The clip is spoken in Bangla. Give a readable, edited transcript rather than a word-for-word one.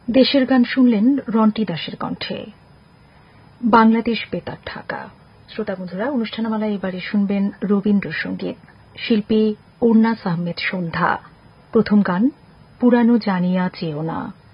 দেশের গান শুনলেন রন্টি দাসের কণ্ঠে। বাংলাদেশ বেতার ঢাকা। শ্রোতা বন্ধুরা, অনুষ্ঠানমালায় এবারে শুনবেন রবীন্দ্রসঙ্গীত। শিল্পী উর্নাস আহমেদ সন্ধ্যা। প্রথম গান পুরানো জানিয়া চেও না।